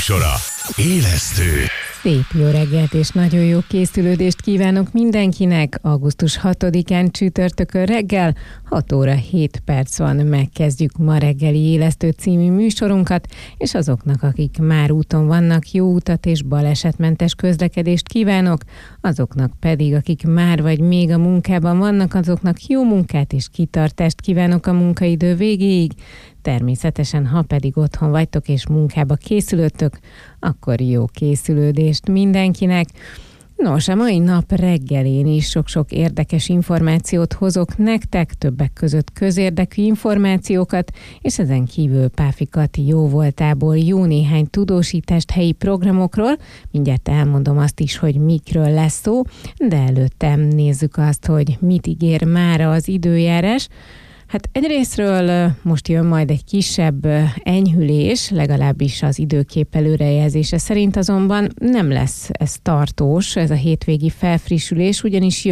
műsora. Élesztő. Szép jó reggelt és nagyon jó készülődést kívánok mindenkinek. Augusztus 6-án csütörtökön reggel, 6 óra 7 perc van, megkezdjük ma reggeli Élesztő című műsorunkat, és azoknak, akik már úton vannak, jó utat és balesetmentes közlekedést kívánok, azoknak pedig, akik már vagy még a munkában vannak, azoknak jó munkát és kitartást kívánok a munkaidő végéig. Természetesen, ha pedig otthon vagytok és munkába készülöttök, akkor jó készülődést mindenkinek. Nos, a mai nap reggelén is sok-sok érdekes információt hozok nektek, többek között közérdekű információkat, és ezen kívül Páfi Kati jóvoltából jó néhány tudósítást helyi programokról. Mindjárt elmondom azt is, hogy mikről lesz szó, de előtte nézzük azt, hogy mit ígér mára az időjárás. Hát egyrésztről most jön majd egy kisebb enyhülés, legalábbis az időkép előrejelzése szerint, azonban nem lesz ez tartós, ez a hétvégi felfrissülés, ugyanis